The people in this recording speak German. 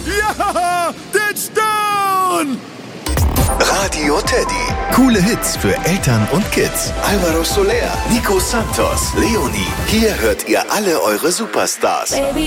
Ja, den Stern! Radio Teddy. Coole Hits für Eltern und Kids. Alvaro Soler, Nico Santos, Leonie. Hier hört ihr alle eure Superstars. Baby,